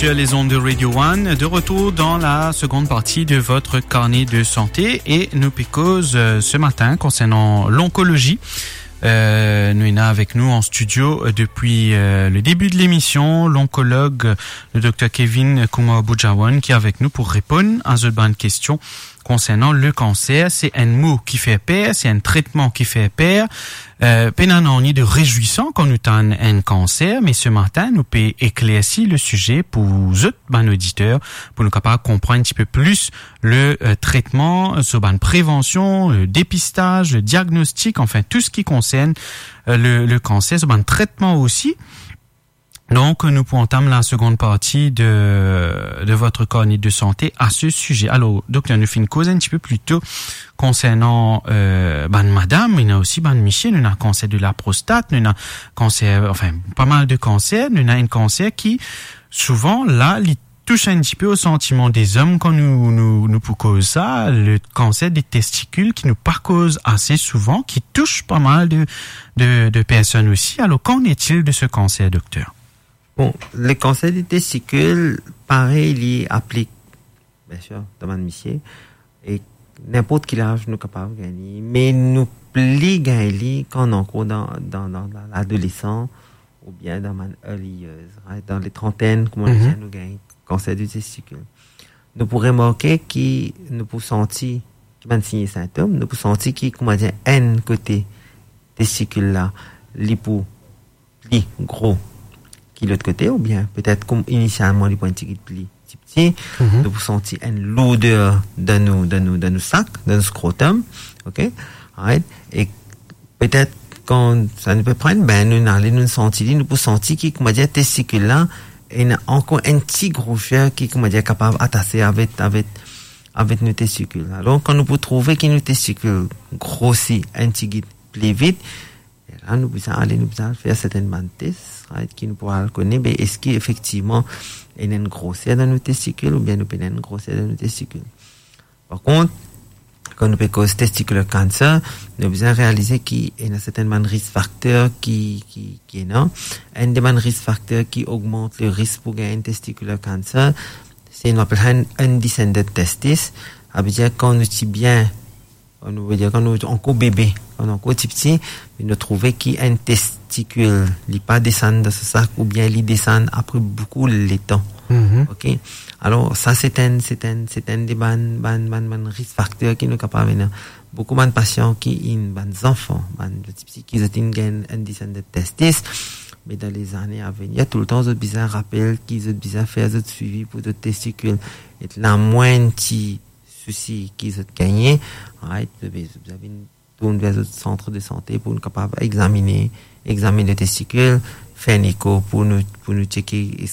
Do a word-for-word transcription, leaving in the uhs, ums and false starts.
sur les ondes de Radio One, de retour dans la seconde partie de votre carnet de santé et nous piquons euh, ce matin concernant l'oncologie. Euh, nous, il y en a avec nous en studio depuis euh, le début de l'émission, l'oncologue, le docteur Kevin Kumar-Boudjawan, qui est avec nous pour répondre à cette bonne question concernant le cancer. C'est un mot qui fait peur, c'est un traitement qui fait peur. Euh, Pénan on est de réjouissant quand nous avons un cancer, mais ce matin, nous pouvons éclaircir le sujet pour vous autres, ben, auditeurs, pour nous capables de comprendre un petit peu plus le euh, traitement, sur ben, prévention, le dépistage, le diagnostic, enfin, tout ce qui concerne euh, le, le cancer, sur ben, traitement aussi. Donc, nous pouvons entamer la seconde partie de, de votre carnet de santé à ce sujet. Alors, docteur, nous fait une cause un petit peu plus tôt concernant, euh, ben, madame, il y a aussi, ben, monsieur, nous avons un cancer de la prostate, nous avons cancer, enfin, pas mal de cancers, nous avons un cancer qui, souvent, là, il touche un petit peu au sentiment des hommes quand nous, nous, nous pour cause ça, le cancer des testicules qui nous par cause assez souvent, qui touche pas mal de, de, de personnes aussi. Alors, qu'en est-il de ce cancer, docteur? Bon, le cancer des testicules, pareil, il y applique, bien sûr, dans le monsieur, et n'importe quel âge nous capable de gagner, mais nous plus gagner quand on est encore dans, dans, dans, dans l'adolescent, ou bien dans les early years, right? Dans les trentaines, comment on dit, nous gagnons cancer du testicule. Nous pourrons remarquer que nous pouvons sentir, qui va signer symptômes, nous pouvons sentir que, comment dire, un côté testicule là, les pour, les gros, qui l'autre côté, ou bien peut-être comme initialement les points de pli petit petit, mm-hmm. nous pouvons sentir une lourdeur dans nos, dans nos, dans nos sacs, dans nos scrotum, ok, right? Et peut-être quand ça nous peut prendre, ben, nous allons nous sentir, nous pouvons sentir qui, comment dire, testicule là, il y a encore un petit gros fer qui, comment dire, capable d'attacher avec, avec, avec nos testicules. Alors, quand nous pouvons trouver que nos testicules grossissent un petit peu plus vite, là, nous pouvons aller, nous pouvons faire certaines tests, right, qui nous pourra connaître, ben, est-ce qu'effectivement, il y a une grosseur dans nos testicules, ou bien nous avons une grosseur dans nos testicules. Par contre, quand nous avons testicular cancer, nous devons réaliser qu'il y a certainement un risque facteur qui, qui, qui est là. Un des risques facteurs qui augmente le risque pour gagner un testicular cancer, c'est ce qu'on appelle un undescended testis. Ça veut dire quand nous sommes bien, on veut dire quand nous sommes encore bébé, quand nous sommes encore petit, nous trouvons qu'il y a un testicule, il pas descend dans ce sac, ou bien il descend après beaucoup de temps. Mm-hmm. Ok. Alors, ça, c'est un, c'est un, c'est un des ban, ban, ban, ban risque facteurs qui nous capables de beaucoup de patients qui ont des enfants, des petits qui ont un descended testis, mais dans les années à venir, tout le temps, ils ont besoin de rappel qu'ils ont besoin de faire des suivis pour des testicules. Et la moindre souci qu'ils ont gagné, right, vous avez une tourne vers le centre de santé pour nous capables d'examiner, examiner les testicules, faire un écho pour nous, pour nous checker